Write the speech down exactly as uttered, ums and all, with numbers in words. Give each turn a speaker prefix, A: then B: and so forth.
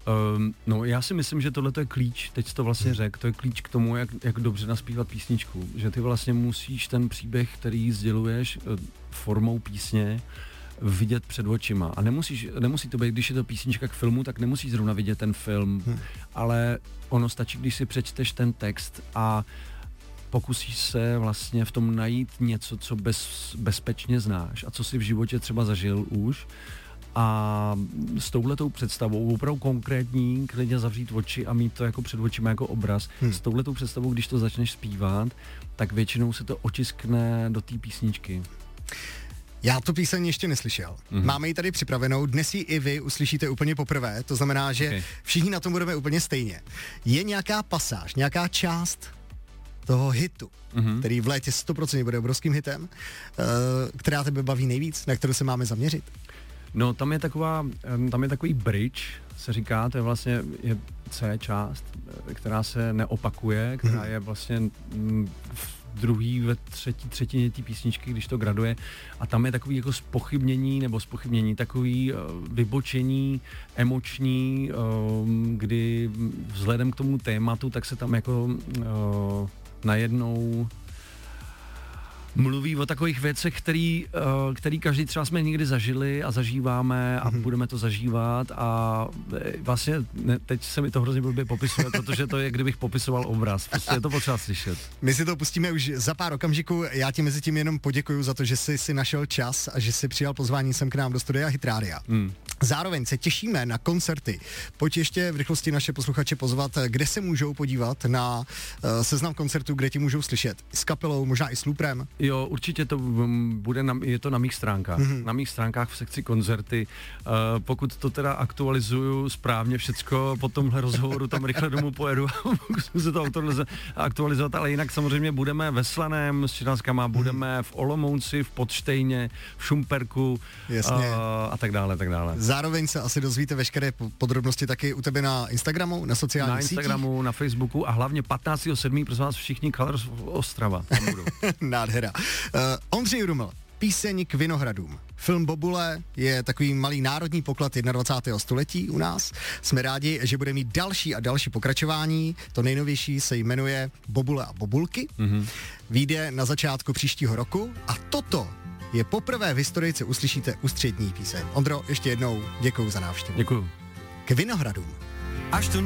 A: Um, no já si myslím, že tohle je klíč, teď jsi to vlastně řekl, to je klíč k tomu, jak, jak dobře naspívat písničku, že ty vlastně musíš ten příběh, který sděluješ uh, formou písně, vidět před očima. A nemusíš, nemusí to být, když je to písnička k filmu, tak nemusíš zrovna vidět ten film, hmm. ale ono stačí, když si přečteš ten text a pokusíš se vlastně v tom najít něco, co bez, bezpečně znáš a co si v životě třeba zažil už. A s touhletou představou, opravdu konkrétní, klidně zavřít oči a mít to jako před očima jako obraz. Hmm. S touhletou představou, když to začneš zpívat, tak většinou se to otiskne do té písničky.
B: Já tu píseň ještě neslyšel. Mm-hmm. Máme ji tady připravenou, dnes ji i vy uslyšíte úplně poprvé, to znamená, že okay. všichni na tom budeme úplně stejně. Je nějaká pasáž, nějaká část toho hitu, mm-hmm. který v létě sto procent bude obrovským hitem, uh, která tebe baví nejvíc, na kterou se máme zaměřit?
A: No, tam je taková, tam je takový bridge, se říká, to je vlastně je C část, která se neopakuje, která mm-hmm. je vlastně v druhý, ve třetí, třetině té písničky, když to graduje, a tam je takový jako zpochybnění, nebo zpochybnění, takový uh, vybočení emoční, uh, kdy vzhledem k tomu tématu, tak se tam jako uh, najednou mluví o takových věcech, který, uh, který každý třeba jsme někdy zažili a zažíváme a mm-hmm. budeme to zažívat a vlastně ne, teď se mi to hrozně blbě popisuje, protože to je, kdybych popisoval obraz. Prostě je to potřeba slyšet.
B: My si to pustíme už za pár okamžiků. Já ti mezi tím jenom poděkuju za to, že jsi si našel čas a že jsi přijal pozvání sem k nám do studia Hit Rádia. Mm. Zároveň se těšíme na koncerty. Pojď ještě v rychlosti naše posluchače pozvat, kde se můžou podívat na uh, seznam koncertů, kde ti můžou slyšet. S kapelou, možná i s Luprem.
A: Jo, určitě to bude, na, je to na mých stránkách. Mm-hmm. Na mých stránkách v sekci koncerty. Uh, pokud to teda aktualizuju správně všecko, po tomhle rozhovoru tam rychle domů pojedu a musím se to aktualizovat, ale jinak samozřejmě budeme ve Slaném s Činanskama, budeme v Olomouci, v Podštejně, v Šumperku uh, a tak dále, tak dále.
B: Zároveň se asi dozvíte veškeré podrobnosti taky u tebe na Instagramu, na sociálních sítích.
A: Na Instagramu, sítích. Na Facebooku a hlavně patnáctého sedmého prosím vás všichni Colors Ostrava.
B: Nádhera. Uh, Ondřej Ruml, píseň k Vinohradům. Film Bobule je takový malý národní poklad dvacátého prvního století u nás. Jsme rádi, že bude mít další a další pokračování. To nejnovější se jmenuje Bobule a Bobulky. Mm-hmm. Vyjde na začátku příštího roku a toto je poprvé v historii, co uslyšíte ústřední píseň. Ondro, ještě jednou děkuju za návštěvu.
A: Děkuju.
B: K Vinohradům. Až to